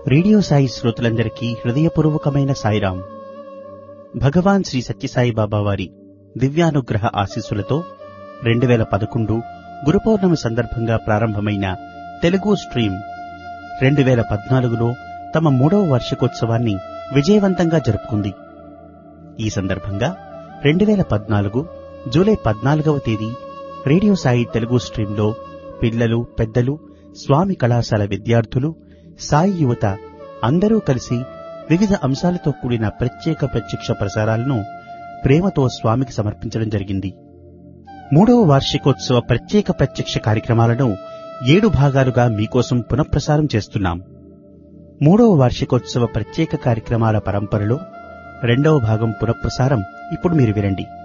Radio Sai శ్రోతలందరికీ హృదయపూర్వకమైన సాయిరాం. భగవాన్ శ్రీ సత్యసాయి బాబా వారి దివ్యానుగ్రహ ఆశీస్సులతో 2011 గురు పౌర్ణమి సందర్భంగా ప్రారంభమైన తెలుగు స్ట్రీమ్ 2014లో తమ 3వ వార్షికోత్సవాన్ని విజయవంతంగా జరుపుకుంది. ఈ సందర్భంగా 2014 జూలై 14వ తేదీ రేడియో సాయి తెలుగు స్ట్రీంలో పిల్లలు, పెద్దలు, స్వామి కళాశాల విద్యార్థులు, సాయి యువత అందరూ కలిసి వివిధ అంశాలతో కూడిన ప్రత్యక్ష ప్రసారాలను ప్రేమతో స్వామికి సమర్పించడం జరిగింది. 3వ వార్షికోత్సవ ప్రత్యక్ష కార్యక్రమాలను 7 భాగాలుగా మీకోసం పునఃప్రసారం చేస్తున్నాం. 3వ వార్షికోత్సవ ప్రత్యేక కార్యక్రమాల పరంపరలో 2వ భాగం పునఃప్రసారం ఇప్పుడు మీరు వినండి.